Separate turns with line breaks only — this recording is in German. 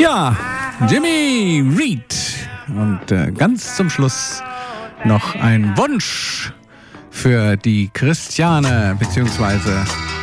Ja, Jimmy Reed. Und ganz zum Schluss noch ein Wunsch für die Christiane, beziehungsweise